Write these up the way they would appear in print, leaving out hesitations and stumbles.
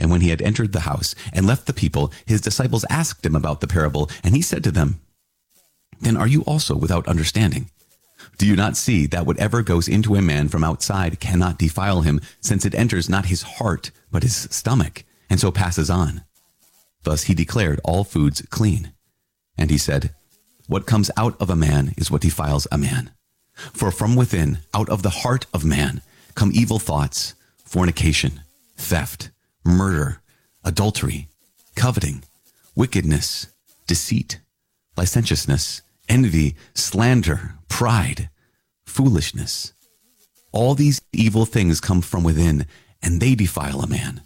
And when he had entered the house and left the people, his disciples asked him about the parable, and he said to them, "Then are you also without understanding? Do you not see that whatever goes into a man from outside cannot defile him, since it enters not his heart, but his stomach, and so passes on?" Thus he declared all foods clean. And he said, "What comes out of a man is what defiles a man. For from within, out of the heart of man, come evil thoughts, fornication, theft, murder, adultery, coveting, wickedness, deceit, licentiousness, envy, slander, pride, foolishness. All these evil things come from within, and they defile a man."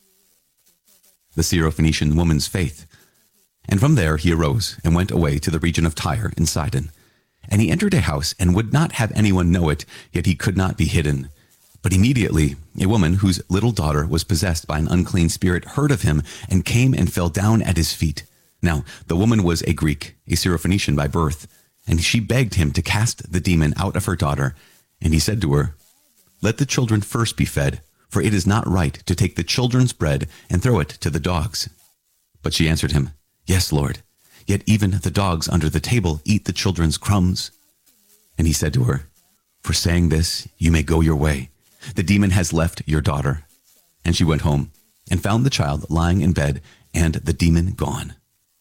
The Syrophoenician woman's faith. And from there he arose and went away to the region of Tyre and Sidon. And he entered a house and would not have anyone know it, yet he could not be hidden. But immediately a woman whose little daughter was possessed by an unclean spirit heard of him and came and fell down at his feet. Now the woman was a Greek, a Syrophoenician by birth, and she begged him to cast the demon out of her daughter. And he said to her, "Let the children first be fed, for it is not right to take the children's bread and throw it to the dogs." But she answered him, "Yes, Lord, yet even the dogs under the table eat the children's crumbs." And he said to her, "For saying this, you may go your way. The demon has left your daughter." And she went home and found the child lying in bed and the demon gone.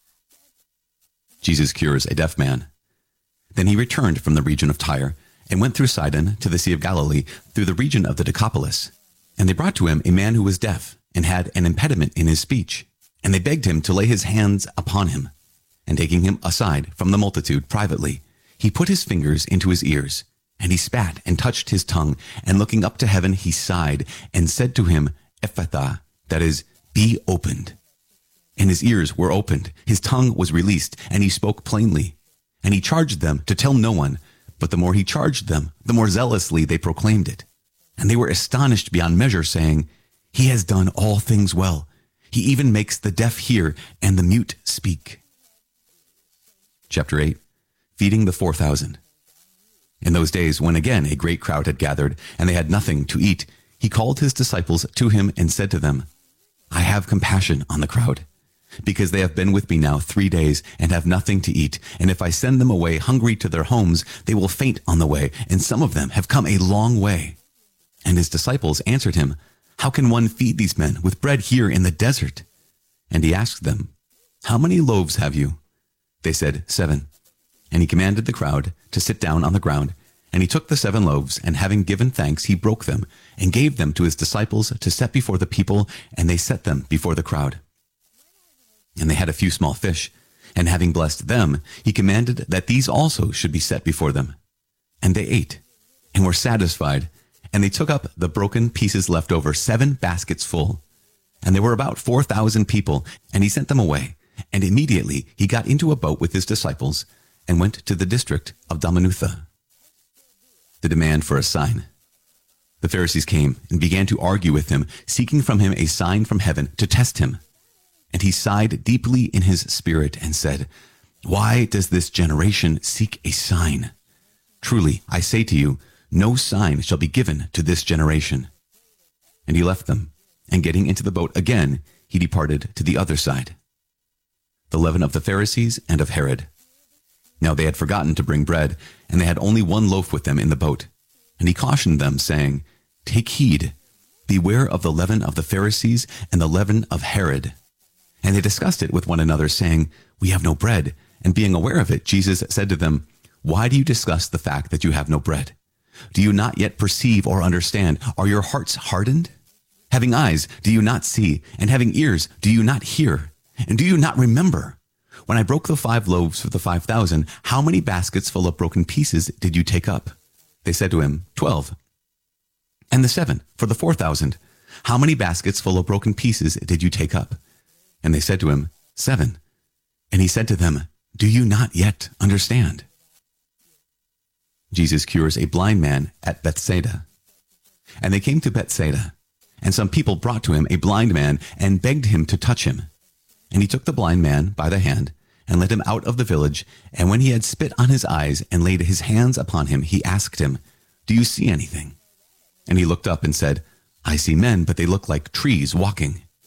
Jesus cures a deaf man. Then he returned from the region of Tyre and went through Sidon to the Sea of Galilee through the region of the Decapolis. And they brought to him a man who was deaf and had an impediment in his speech. And they begged him to lay his hands upon him. And taking him aside from the multitude privately, he put his fingers into his ears. And he spat and touched his tongue, and looking up to heaven, he sighed and said to him, "Ephphatha," that is, "be opened." And his ears were opened, his tongue was released, and he spoke plainly. And he charged them to tell no one, but the more he charged them, the more zealously they proclaimed it. And they were astonished beyond measure, saying, "He has done all things well. He even makes the deaf hear and the mute speak." Chapter 8. Feeding the 4,000. In those days, when again a great crowd had gathered, and they had nothing to eat, he called his disciples to him and said to them, "I have compassion on the crowd, because they have been with me now 3 days and have nothing to eat. And if I send them away hungry to their homes, they will faint on the way, and some of them have come a long way." And his disciples answered him, "How can one feed these men with bread here in the desert?" And he asked them, "How many loaves have you?" They said, 7. And he commanded the crowd to sit down on the ground. And he took the 7 loaves, and having given thanks, he broke them, and gave them to his disciples to set before the people, and they set them before the crowd. And they had a few small fish, and having blessed them, he commanded that these also should be set before them. And they ate, and were satisfied, and they took up the broken pieces left over, 7 baskets full. And there were about 4,000 people, and he sent them away. And immediately he got into a boat with his disciples, and went to the district of Dalmanutha. The demand for a sign. The Pharisees came and began to argue with him, seeking from him a sign from heaven to test him. And he sighed deeply in his spirit and said, "Why does this generation seek a sign? Truly, I say to you, no sign shall be given to this generation." And he left them, and getting into the boat again, he departed to the other side. The leaven of the Pharisees and of Herod. Now they had forgotten to bring bread, and they had only 1 loaf with them in the boat. And he cautioned them, saying, "Take heed, beware of the leaven of the Pharisees and the leaven of Herod." And they discussed it with one another, saying, "We have no bread." And being aware of it, Jesus said to them, "Why do you discuss the fact that you have no bread? Do you not yet perceive or understand? Are your hearts hardened? Having eyes, do you not see? And having ears, do you not hear? And do you not remember? When I broke the 5 loaves for the 5,000, how many baskets full of broken pieces did you take up?" They said to him, 12. "And the 7 for the 4,000, how many baskets full of broken pieces did you take up?" And they said to him, 7. And he said to them, "Do you not yet understand?" Jesus cures a blind man at Bethsaida. And they came to Bethsaida, and some people brought to him a blind man and begged him to touch him. And he took the blind man by the hand and led him out of the village. And when he had spit on his eyes and laid his hands upon him, he asked him, "Do you see anything?" And he looked up and said, "I see men, but they look like trees walking."